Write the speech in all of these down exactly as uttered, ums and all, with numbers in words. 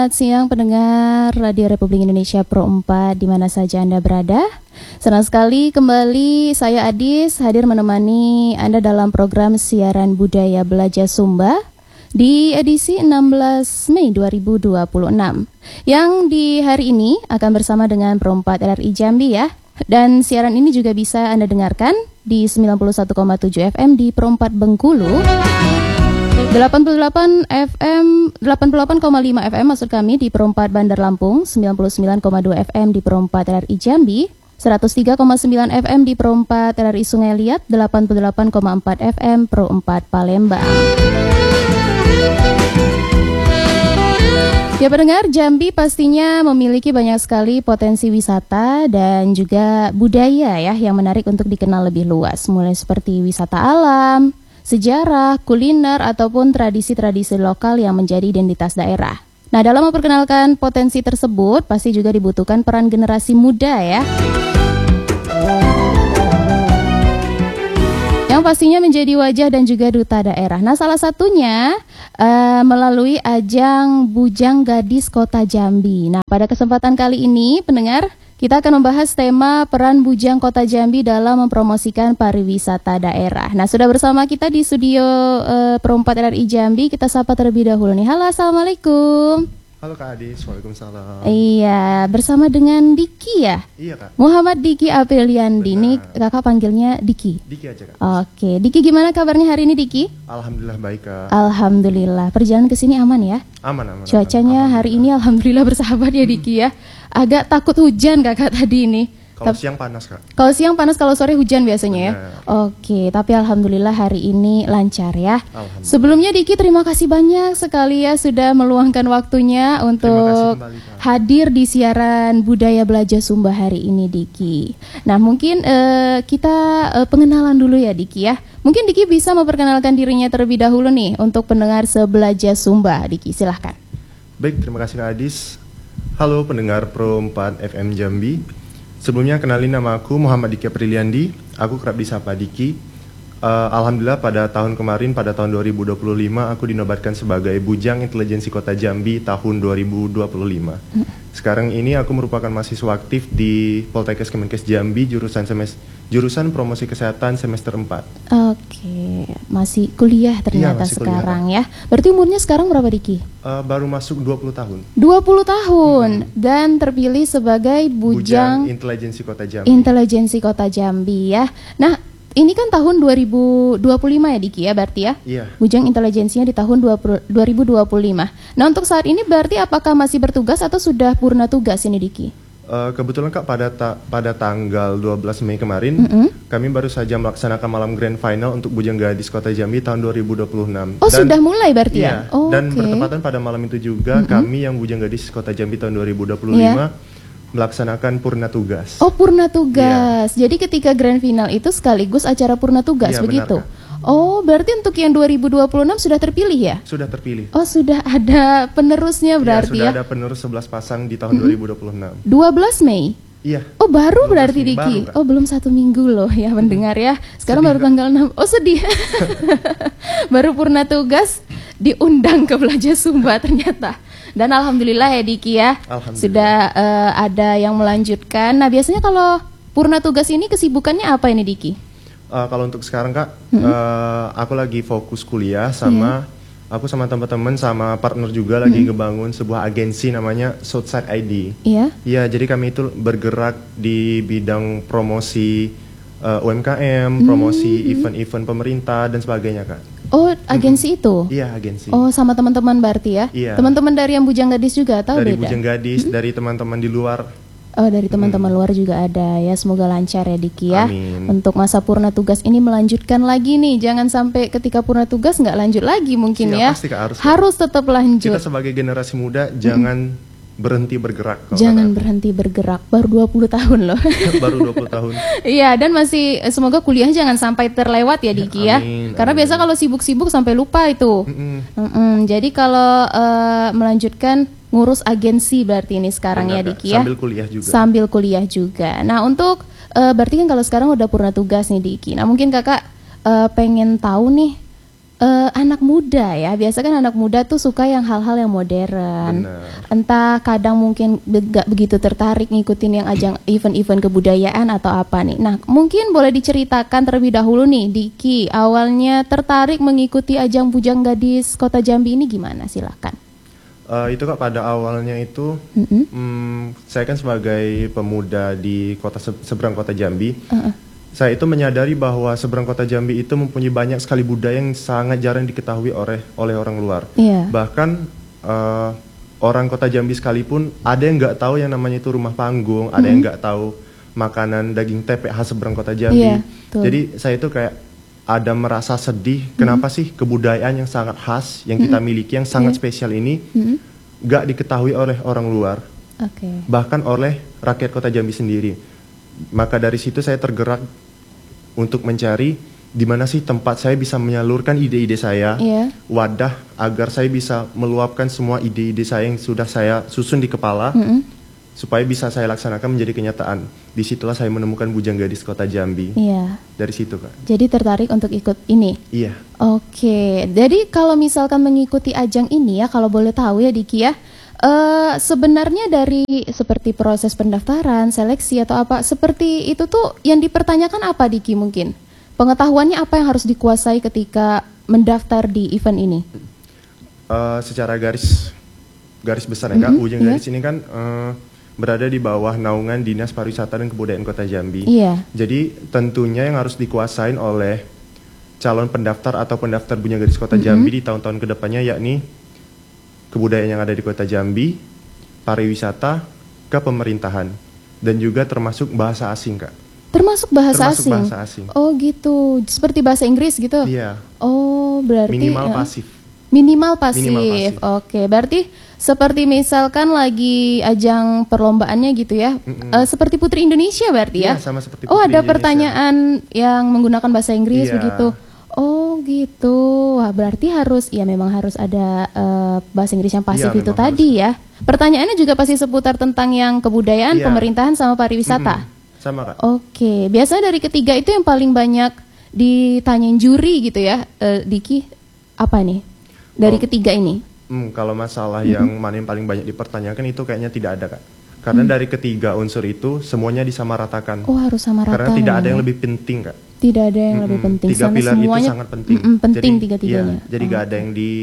Selamat siang pendengar Radio Republik Indonesia Pro empat di mana saja Anda berada. Senang sekali kembali saya Adis hadir menemani Anda dalam program siaran budaya Belajar Sumba di edisi enam belas Mei dua ribu dua puluh enam. Yang di hari ini akan bersama dengan Pro empat R R I Jambi ya. Dan siaran ini juga bisa Anda dengarkan di sembilan puluh satu koma tujuh F M di Pro empat Bengkulu. delapan puluh delapan F M, delapan puluh delapan koma lima F M maksud kami di Pro empat Bandar Lampung, sembilan puluh sembilan koma dua F M di Pro empat R R I Jambi, seratus tiga koma sembilan F M di Pro empat R R I Sungai Liat, delapan puluh delapan koma empat F M Pro empat Palembang. Ya pendengar, Jambi pastinya memiliki banyak sekali potensi wisata dan juga budaya ya yang menarik untuk dikenal lebih luas, mulai seperti wisata alam, sejarah, kuliner, ataupun tradisi-tradisi lokal yang menjadi identitas daerah. Nah, dalam memperkenalkan potensi tersebut, pasti juga dibutuhkan peran generasi muda ya. Yang pastinya menjadi wajah dan juga duta daerah. Nah, salah satunya uh, melalui ajang Bujang Gadis Kota Jambi. Nah, pada kesempatan kali ini, pendengar, kita akan membahas tema peran Bujang Kota Jambi dalam mempromosikan pariwisata daerah. Nah, sudah bersama kita di studio uh, Pro empat R R I Jambi. Kita sapa terlebih dahulu nih. Halo, assalamualaikum. Halo Kak Adis, waalaikumsalam. Iya, bersama dengan Diki ya? Iya Kak. Muhammad Diki Apriliandi. Ini kakak panggilnya Diki. Diki aja Kak. Oke, Diki gimana kabarnya hari ini Diki? Alhamdulillah baik Kak. Alhamdulillah. Perjalanan ke sini aman ya? Aman aman. Cuacanya aman, hari ini alhamdulillah bersahabat ya Diki ya. Agak takut hujan kakak tadi ini. Kalau siang panas Kak. Kalau siang panas, kalau sore hujan biasanya ya. Bener. Oke, tapi alhamdulillah hari ini lancar ya. Sebelumnya Diki terima kasih banyak sekali ya sudah meluangkan waktunya untuk kembali, hadir di siaran Budaya Belajar Sumba hari ini Diki. Nah mungkin uh, kita uh, pengenalan dulu ya Diki ya. Mungkin Diki bisa memperkenalkan dirinya terlebih dahulu nih untuk pendengar sebelajar Sumba. Diki silahkan. Baik, terima kasih Kak Adis. Halo pendengar Pro empat F M Jambi. Sebelumnya kenalin nama aku Muhammad Diki Apriliandi. Aku kerap disapa Diki. Uh, Alhamdulillah pada tahun kemarin, pada tahun dua ribu dua puluh lima, aku dinobatkan sebagai Bujang Intelijensi Kota Jambi tahun dua ribu dua puluh lima. Sekarang ini aku merupakan mahasiswa aktif di Poltekkes Kemenkes Jambi, jurusan semester, jurusan Promosi Kesehatan semester empat. Oke, masih kuliah ternyata iya, sekarang kuliah. Ya. Berarti umurnya sekarang berapa Diki? Uh, baru masuk dua puluh tahun. dua puluh tahun hmm. Dan terpilih sebagai Bujang, Bujang Intelijensi Kota Jambi. Intelijensi Kota Jambi ya. Nah, ini kan tahun dua ribu dua puluh lima ya Diki ya berarti ya? Iya. Bujang intelijensinya di tahun dua ribu dua puluh lima. Nah untuk saat ini berarti apakah masih bertugas atau sudah purna tugas ini Diki? Uh, kebetulan Kak pada ta pada tanggal dua belas Mei kemarin mm-hmm. kami baru saja melaksanakan malam grand final untuk Bujang Gadis Kota Jambi tahun dua ribu dua puluh enam. Oh dan, sudah mulai berarti iya, ya? Oh, dan okay. bertepatan pada malam itu juga mm-hmm. kami yang Bujang Gadis Kota Jambi tahun dua ribu dua puluh lima yeah. melaksanakan purna tugas. Oh purna tugas. Yeah. Jadi ketika grand final itu sekaligus acara purna tugas yeah, begitu? Benar, oh berarti untuk yang dua ribu dua puluh enam sudah terpilih ya? Sudah terpilih. Oh sudah ada penerusnya berarti ya? Sudah ya? Ada penerus sebelas pasang di tahun mm-hmm. dua ribu dua puluh enam. dua belas Mei? Iya. Oh baru berarti Diki. Baru, oh belum satu minggu loh ya mendengar ya. Sekarang sedih, baru tanggal enam. Oh sedih. Baru purna tugas diundang ke Belajar Sumba ternyata. Dan alhamdulillah ya Diki ya. Sudah uh, ada yang melanjutkan. Nah biasanya kalau purna tugas ini kesibukannya apa ini Diki? Uh, kalau untuk sekarang Kak, mm-hmm. uh, aku lagi fokus kuliah sama yeah. Aku sama teman-teman sama partner juga lagi mm-hmm. ngebangun sebuah agensi namanya Southside I D. Iya. Iya, jadi kami itu bergerak di bidang promosi uh, U M K M, mm-hmm. promosi event-event pemerintah dan sebagainya, Kak. Oh, agensi mm-hmm. itu? Iya, agensi. Oh, sama teman-teman berarti ya? Iya. Teman-teman dari yang Bujang Gadis juga atau dari beda? Dari Bujang Gadis, mm-hmm. dari teman-teman di luar. Oh dari teman-teman hmm. luar juga ada ya, semoga lancar ya Diki ya. Amin. Untuk masa purna tugas ini melanjutkan lagi nih, jangan sampai ketika purna tugas nggak lanjut lagi mungkin. Siap, ya pasti, Kak, harus, harus tetap lanjut. Kita sebagai generasi muda hmm. jangan berhenti bergerak. Jangan berhenti bergerak, baru dua puluh tahun loh. Baru dua puluh tahun. Iya, dan masih semoga kuliah jangan sampai terlewat ya Diki ya. Amin, karena amin. biasa kalau sibuk-sibuk sampai lupa itu. Mm-mm. Mm-mm. Jadi kalau uh, melanjutkan ngurus agensi berarti ini sekarang. Benar, ya Diki ya. Sambil kuliah juga. Sambil kuliah juga. Nah untuk uh, berarti kan kalau sekarang udah purna tugas nih Diki. Nah mungkin kakak uh, pengen tahu nih uh, anak muda ya. Biasa kan anak muda tuh suka yang hal-hal yang modern. Benar. Entah kadang mungkin gak begitu tertarik ngikutin yang ajang event-event kebudayaan atau apa nih. Nah, mungkin boleh diceritakan terlebih dahulu nih, Diki, awalnya tertarik mengikuti ajang Bujang Gadis Kota Jambi ini gimana? Silakan. Uh, itu Kak, pada awalnya itu Mm-hmm. hmm, saya kan sebagai pemuda di kota se seberang kota Jambi, Uh-uh. saya itu menyadari bahwa seberang kota Jambi itu mempunyai banyak sekali budaya yang sangat jarang diketahui oleh oleh orang luar. Iya. Bahkan uh, orang kota Jambi sekalipun ada yang nggak tahu yang namanya itu rumah panggung, ada Mm-hmm. yang nggak tahu makanan daging tepek khas seberang kota Jambi. Iya, betul. Jadi saya itu kayak ada merasa sedih, kenapa sih kebudayaan yang sangat khas yang kita miliki, yang sangat Iya. spesial ini Mm-hmm. gak diketahui oleh orang luar, Oke. bahkan oleh rakyat kota Jambi sendiri. Maka dari situ saya tergerak untuk mencari di mana sih tempat saya bisa menyalurkan ide-ide saya, Iya. wadah agar saya bisa meluapkan semua ide-ide saya yang sudah saya susun di kepala, Mm-mm. supaya bisa saya laksanakan menjadi kenyataan. Disitulah saya menemukan Bujang Gadis Kota Jambi. Iya. Dari situ, Kak. Jadi tertarik untuk ikut ini. Iya. Oke, jadi kalau misalkan mengikuti ajang ini ya, kalau boleh tahu ya Diki ya, eh, sebenarnya dari seperti proses pendaftaran, seleksi atau apa, seperti itu tuh yang dipertanyakan apa Diki mungkin? Pengetahuannya apa yang harus dikuasai ketika mendaftar di event ini? Uh, secara garis garis besar ya Kak, Mm-mm, Bujang iya. Gadis ini kan uh, berada di bawah naungan Dinas Pariwisata dan Kebudayaan Kota Jambi. Iya. Jadi tentunya yang harus dikuasain oleh calon pendaftar atau pendaftar Bujang Gadis Kota Jambi di tahun-tahun kedepannya, yakni kebudayaan yang ada di Kota Jambi, pariwisata, kepemerintahan, dan juga termasuk bahasa asing, Kak. Termasuk bahasa Termasuk asing. bahasa asing. Oh gitu, seperti bahasa Inggris gitu. Iya. Oh berarti Minimal eh, pasif. Minimal pasif. Minimal pasif. Oke, berarti seperti misalkan lagi ajang perlombaannya gitu ya. Mm-mm. Eh, seperti Putri Indonesia berarti ya? Iya, sama seperti Oh, Putri ada Indonesia. pertanyaan yang menggunakan bahasa Inggris Iya. begitu. Oh, gitu. Wah, berarti harus ya memang harus ada eh, bahasa Inggris yang pasif Iya, itu memang tadi ya. Pertanyaannya juga pasti seputar tentang yang kebudayaan, Iya. pemerintahan sama pariwisata. Mm-mm. Sama, Kak. Oke, biasanya dari ketiga itu yang paling banyak ditanyain juri gitu ya, eh, Diki. Apa nih? Dari Oh. ketiga ini? Hmm, kalau masalah yang mana yang paling banyak dipertanyakan itu kayaknya tidak ada, Kak. Karena dari ketiga unsur itu semuanya disamaratakan. Oh, harus sama rata. Karena tidak ada ya? yang lebih penting, Kak. Tidak ada yang lebih Mm-mm. penting. Tiga Karena pilar semuanya itu sangat penting. Mm-mm, penting Jadi, tiga-tiganya. iya, jadi Oh. gak ada yang di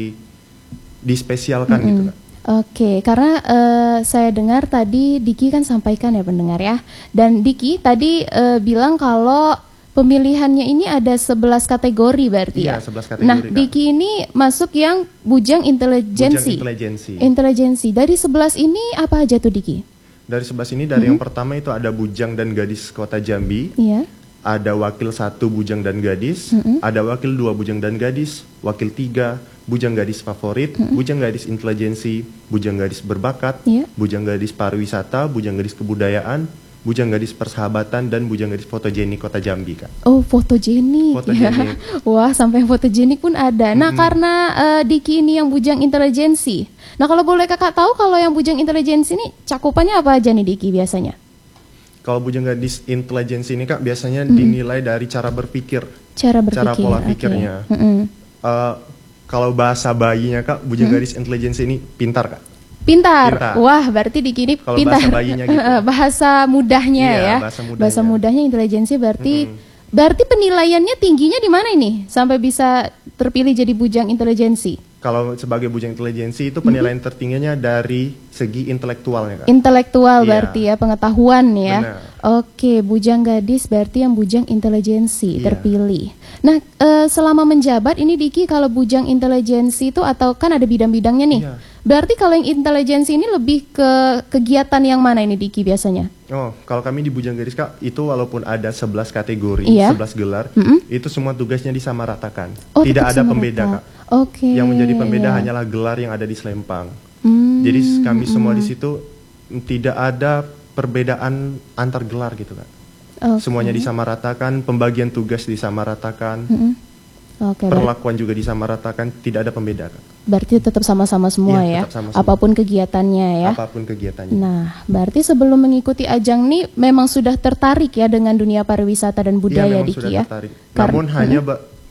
dispesialkan gitu, Kak. Oke, karena eh, saya dengar tadi Diki kan sampaikan ya pendengar ya. Dan Diki tadi eh, bilang kalau pemilihannya ini ada sebelas kategori berarti Iya, ya. sebelas kategori, Nah, Kak. Diki ini masuk yang Bujang Intelijensi. Bujang intelijensi. Intelijensi. Dari sebelas ini apa aja tuh Diki? Dari sebelas ini dari yang pertama itu ada Bujang dan Gadis Kota Jambi, Iya. ada wakil satu Bujang dan Gadis, ada wakil dua Bujang dan Gadis, wakil tiga Bujang Gadis Favorit, Bujang Gadis Intelijensi, Bujang Gadis Berbakat, Iya. Bujang Gadis Pariwisata, Bujang Gadis Kebudayaan, Bujang Gadis Persahabatan, dan Bujang Gadis Fotogenik Kota Jambi, Kak. Oh, fotogenik. Fotogenik. Ya. Wah, sampai fotogenik pun ada. Nah, karena eh, Diki ini yang Bujang Intelijensi. Nah, kalau boleh Kakak tahu kalau yang Bujang Intelijensi ini cakupannya apa aja nih Diki biasanya? Kalau Bujang Gadis Intelijensi ini, Kak, biasanya dinilai dari cara berpikir, Cara berpikir. cara pola oke. pikirnya. Mm-mm. Eh, kalau bahasa bayinya, Kak, Bujang Gadis Intelijensi ini pintar, Kak. Pintar. Pintar. Wah, berarti Diki ini Kalau pintar. bahasa bayinya gitu. Bahasa mudahnya Iya, ya. bahasa mudahnya. mudahnya intelijensi berarti berarti penilaiannya tingginya di mana ini sampai bisa terpilih jadi Bujang Intelijensi? Kalau sebagai Bujang Intelijensi itu penilaian tertingginya dari segi intelektualnya, Kak. Intelektual Iya. berarti ya, pengetahuan ya. Benar. Oke, Bujang Gadis berarti yang Bujang Intelijensi Iya. terpilih. Nah, eh, selama menjabat ini Diki kalau Bujang Intelijensi itu atau kan ada bidang-bidangnya nih. Iya. Berarti kalau yang intelijensi ini lebih ke kegiatan yang mana ini Diki biasanya? Oh, kalau kami di Bujang Gadis, Kak, itu walaupun ada sebelas kategori, Iya. sebelas gelar, Mm-mm. itu semua tugasnya disamaratakan. Oh, Tidak tetap ada sama pembeda, rata. Kak. Oke. Yang menjadi pembeda iya. hanyalah gelar yang ada di Selempang. Hmm, Jadi kami semua di situ mm, tidak ada perbedaan antar gelar gitu, Kak. oke. Semuanya disamaratakan, pembagian tugas disamaratakan, Mm-mm. Oke, ber- perlakuan juga disamaratakan, tidak ada pembeda, Kak. berarti tetap sama-sama semua Iya, ya. tetap sama-sama. Apapun kegiatannya ya. Apapun kegiatannya. Nah, berarti sebelum mengikuti ajang nih memang sudah tertarik ya dengan dunia pariwisata dan Iya, budaya memang Diki sudah ya. tertarik. Kar- Namun hanya ba-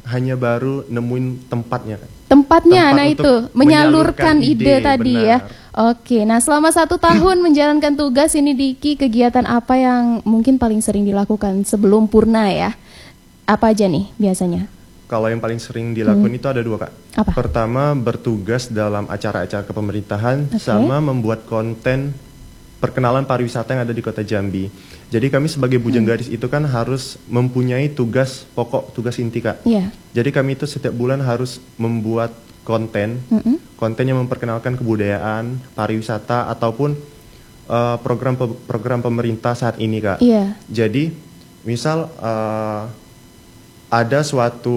hanya baru nemuin tempatnya kan. Tempatnya, Tempat nah untuk itu menyalurkan menyalurkan ide, ide, tadi benar. ya. Oke, nah selama satu tahun menjalankan tugas ini Diki, kegiatan apa yang mungkin paling sering dilakukan sebelum purna ya? Apa aja nih biasanya? Kalau yang paling sering dilakukan Hmm. itu ada dua, Kak. Apa? Pertama, bertugas dalam acara-acara kepemerintahan, Oke. sama membuat konten perkenalan pariwisata yang ada di Kota Jambi. Jadi kami sebagai Bujang Hmm. Gadis itu kan harus mempunyai tugas pokok, tugas inti, Kak. Iya. Jadi kami itu setiap bulan harus membuat konten, Mm-mm. konten yang memperkenalkan kebudayaan, pariwisata, ataupun eh, program pe- program pemerintah saat ini, Kak. Iya. Jadi, misal eh, ada suatu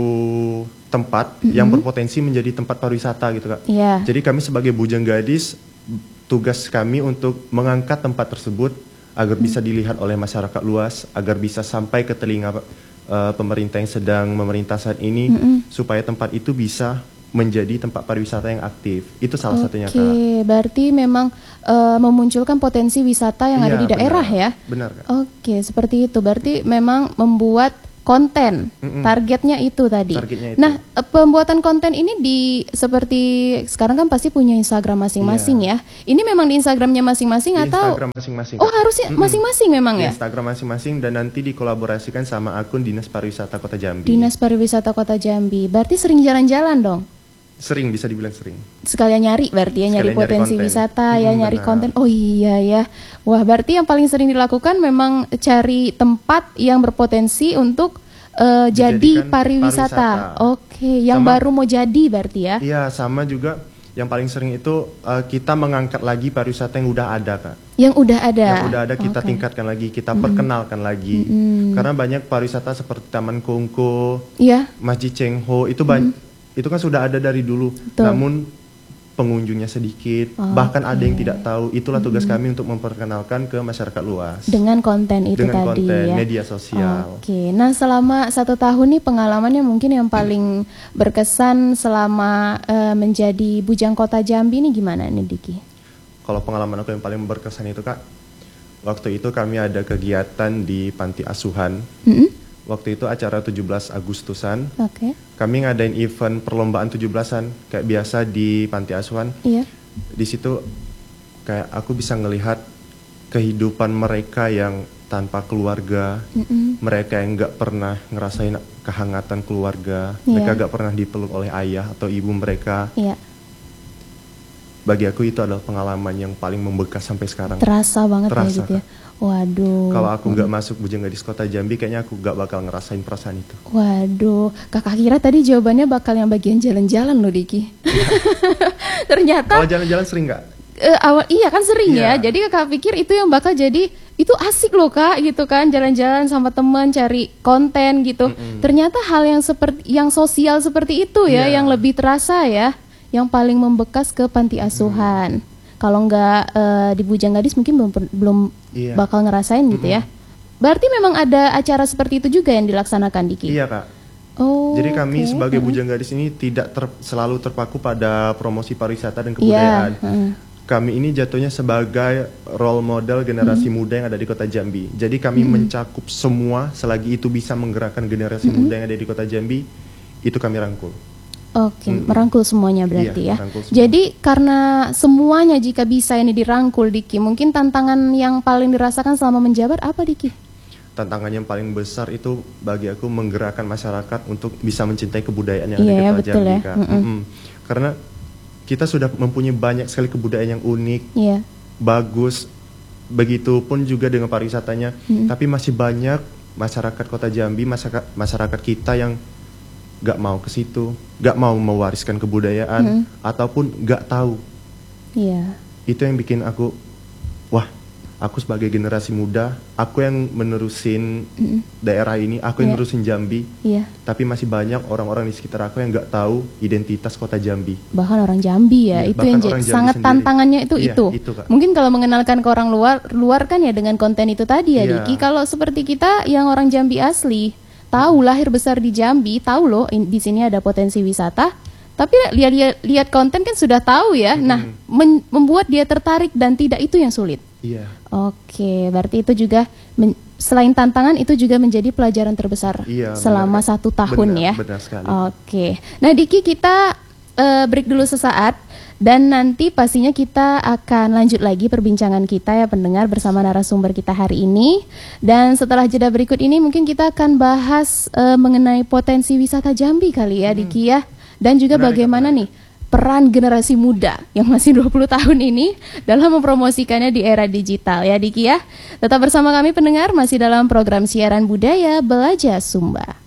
tempat Mm-mm. yang berpotensi menjadi tempat pariwisata gitu, Kak. Iya. Jadi kami sebagai Bujang Gadis, tugas kami untuk mengangkat tempat tersebut agar bisa dilihat oleh masyarakat luas, agar bisa sampai ke telinga eh, pemerintah yang sedang memerintah saat ini, Mm-mm. supaya tempat itu bisa menjadi tempat pariwisata yang aktif. Itu salah satunya, Oke, Kak. berarti memang eh, memunculkan potensi wisata yang ada Iya, di daerah benar. ya? Benar, Kak. Oke, seperti itu. Berarti memang membuat konten, Mm-mm. targetnya itu tadi. Targetnya itu. Nah, eh, pembuatan konten ini di seperti sekarang kan pasti punya Instagram masing-masing ya. Ini memang di Instagramnya masing-masing Di atau? Instagram masing-masing, Oh, Kak. harusnya Mm-mm. masing-masing memang Di ya? Instagram masing-masing, dan nanti dikolaborasikan sama akun Dinas Pariwisata Kota Jambi. Dinas Pariwisata Kota Jambi. Berarti sering jalan-jalan dong. Sering, bisa dibilang sering. Sekalian nyari berarti ya, nyari Sekalian nyari potensi konten. wisata ya, Hmm, nyari benar. konten. Oh iya ya. Wah, berarti yang paling sering dilakukan memang cari tempat yang berpotensi untuk eh, jadi Dijadikan pariwisata. pariwisata. Oke, yang Sama- baru mau jadi berarti ya. Iya, sama juga yang paling sering itu eh, kita mengangkat lagi pariwisata yang udah ada, Kak. Yang udah ada. Yang udah ada kita Oke. tingkatkan lagi, kita perkenalkan lagi. Mm-mm. Karena banyak pariwisata seperti Taman Kongko, Iya. Masjid Cengho, itu banyak, itu kan sudah ada dari dulu. Betul. Namun pengunjungnya sedikit, Oke. bahkan ada yang tidak tahu. Itulah tugas kami untuk memperkenalkan ke masyarakat luas. Dengan konten itu Dengan tadi konten ya. media sosial. Oke, nah selama satu tahun nih pengalamannya mungkin yang paling berkesan selama eh, menjadi Bujang Kota Jambi ini gimana nih Diki? Kalau pengalaman aku yang paling berkesan itu, Kak, waktu itu kami ada kegiatan di panti asuhan. Mm-mm. Waktu itu acara tujuh belas Agustusan. Oke, Kami ngadain event perlombaan tujuh belasan kayak biasa di panti asuhan. iya. Di situ kayak aku bisa ngelihat kehidupan mereka yang tanpa keluarga, Mm-mm. mereka yang nggak pernah ngerasain kehangatan keluarga, Iya. mereka nggak pernah dipeluk oleh ayah atau ibu mereka. Iya, Bagi aku itu adalah pengalaman yang paling membekas sampai sekarang. terasa banget ya Terasa, gitu ya. Waduh. Kalau aku nggak masuk Bujang Gadis Kota Jambi, kayaknya aku nggak bakal ngerasain perasaan itu. Waduh, kakak kira tadi jawabannya bakal yang bagian jalan-jalan loh Diki. Ternyata Kalau jalan-jalan sering nggak? eh, awal iya kan sering ya. Iya. Jadi kakak pikir itu yang bakal jadi itu asik loh kak gitu kan, jalan-jalan sama temen cari konten gitu. Ternyata hal yang seperti yang sosial seperti itu ya Iya. yang lebih terasa ya, yang paling membekas ke panti asuhan. Kalau nggak eh, di Bujang Gadis mungkin belum per- belum Iya. bakal ngerasain gitu ya. Berarti memang ada acara seperti itu juga yang dilaksanakan Diki. Iya, Kak. Oh. Jadi kami oke. sebagai Mm-mm. Bujang Gadis ini tidak ter- selalu terpaku pada promosi pariwisata dan Iya. kebudayaan. mm. Kami ini jatuhnya sebagai role model generasi muda yang ada di Kota Jambi. Jadi kami mencakup semua selagi itu bisa menggerakkan generasi muda yang ada di Kota Jambi, itu kami rangkul. Oke, Mm-mm. merangkul semuanya berarti Iya, ya. merangkul semua. Jadi karena semuanya jika bisa ini dirangkul Diki, mungkin tantangan yang paling dirasakan selama menjabat apa Diki? Tantangan yang paling besar itu bagi aku menggerakkan masyarakat untuk bisa mencintai kebudayaan yang Iya, ada di Kota betul Jambi, ya. Kak. Mm-mm. Mm-mm. Karena kita sudah mempunyai banyak sekali kebudayaan yang unik, Iya. bagus, begitupun juga dengan pariwisatanya. Mm. Tapi masih banyak masyarakat Kota Jambi, masyarakat masyarakat kita yang gak mau ke situ, gak mau mewariskan kebudayaan, Mm. ataupun gak tahu. Iya. Itu yang bikin aku, wah, aku sebagai generasi muda, aku yang menerusin Mm-mm. daerah ini, aku yang Iya. nerusin Jambi, Iya. tapi masih banyak orang-orang di sekitar aku yang gak tahu identitas Kota Jambi. Bahkan orang Jambi ya, Iya, itu bahkan yang ja- orang Jambi sangat sendiri. tantangannya itu Iya, itu. itu, Kak. Mungkin kalau mengenalkan ke orang luar, luar kan ya dengan konten itu tadi ya Iya. Diki. Kalau seperti kita yang orang Jambi asli, tahu lahir besar di Jambi, tahu loh in- di sini ada potensi wisata. Tapi lihat-lihat lihat konten kan sudah tahu ya. Nah, men- membuat dia tertarik dan tidak itu yang sulit. Iya. Oke, berarti itu juga men- selain tantangan itu juga menjadi pelajaran terbesar Iya, selama benar. satu tahun Benar, ya. benar sekali. Oke. Nah, Diki, kita uh, break dulu sesaat dan nanti pastinya kita akan lanjut lagi perbincangan kita ya pendengar bersama narasumber kita hari ini. Dan setelah jeda berikut ini mungkin kita akan bahas uh, mengenai potensi wisata Jambi kali ya, hmm. Diki ya. Dan juga menarik, bagaimana menarik. nih peran generasi muda yang masih dua puluh tahun ini dalam mempromosikannya di era digital ya Diki ya. Tetap bersama kami pendengar, masih dalam program siaran budaya Belajar Sumba.